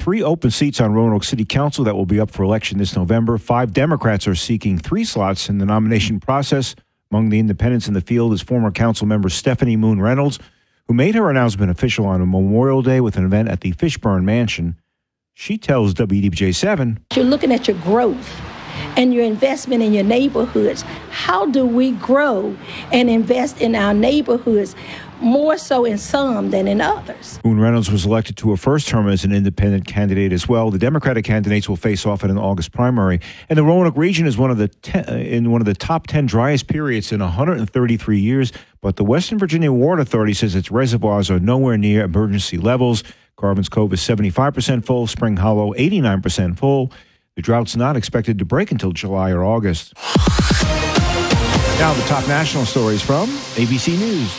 3 open seats on Roanoke City Council that will be up for election this November. 5 Democrats are seeking 3 slots in the nomination process. Among the independents in the field is former council member Stephanie Moon Reynolds, who made her announcement official on Memorial Day with an event at the Fishburne Mansion. She tells WDBJ7, "You're looking at your growth and your investment in your neighborhoods. How do we grow and invest in our neighborhoods, more so in some than in others?" Moon Reynolds was elected to her first term as an independent candidate as well. The Democratic candidates will face off in an August primary. And the Roanoke region is one of the top 10 driest periods in 133 years. But the Western Virginia Water Authority says its reservoirs are nowhere near emergency levels. Carbons Cove is 75% full, Spring Hollow 89% full. The drought's not expected to break until July or August. Now the top national stories from ABC News.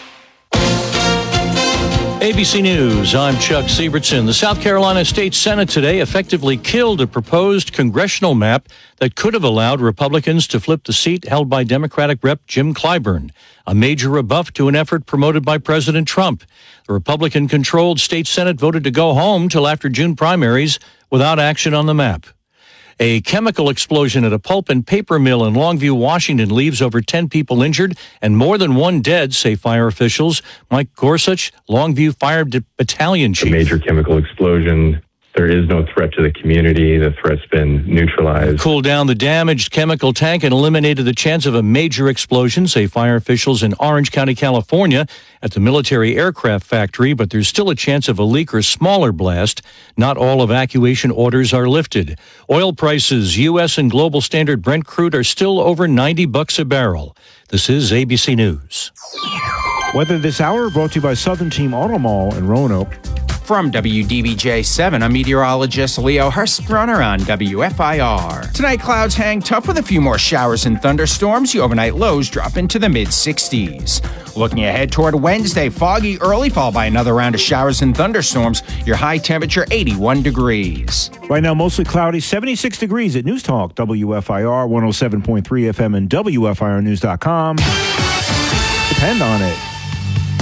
ABC News, I'm Chuck Siebertson. The South Carolina State Senate today effectively killed a proposed congressional map that could have allowed Republicans to flip the seat held by Democratic Rep. Jim Clyburn, a major rebuff to an effort promoted by President Trump. The Republican-controlled state Senate voted to go home till after June primaries without action on the map. A chemical explosion at a pulp and paper mill in Longview, Washington, leaves over 10 people injured and more than 1 dead, say fire officials. Mike Gorsuch, Longview Fire Battalion Chief. A major chemical explosion. There is no threat to the community. The threat's been neutralized. Cooled down the damaged chemical tank and eliminated the chance of a major explosion, say fire officials in Orange County, California, at the military aircraft factory, but there's still a chance of a leak or smaller blast. Not all evacuation orders are lifted. Oil prices, U.S. and global standard Brent crude, are still over $90 a barrel. This is ABC News. Weather this hour brought to you by Southern Team Auto Mall in Roanoke. From WDBJ7, I'm meteorologist Leo Hurstrunner on WFIR. Tonight, clouds hang tough with a few more showers and thunderstorms. The overnight lows drop into the mid-60s. Looking ahead toward Wednesday, foggy early, followed by another round of showers and thunderstorms. Your high temperature, 81 degrees. Right now, mostly cloudy, 76 degrees at News Talk, WFIR 107.3 FM and WFIRnews.com. Depend on it.